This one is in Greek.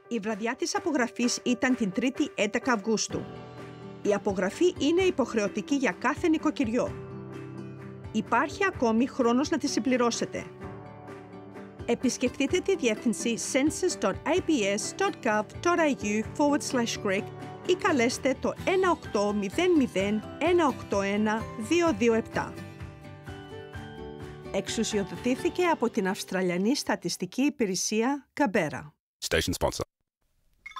Η βραδιά της απογραφής ήταν την 3η 11 Αυγούστου. Η απογραφή είναι υποχρεωτική για κάθε νοικοκυριό. Υπάρχει ακόμη χρόνος να τη συμπληρώσετε. Επισκεφτείτε τη διεύθυνση census.abs.gov.au/greek ή καλέστε το 1800 181 227. Εξουσιοδοτήθηκε από την Αυστραλιανή Στατιστική Υπηρεσία Καμπέρα. Station sponsor.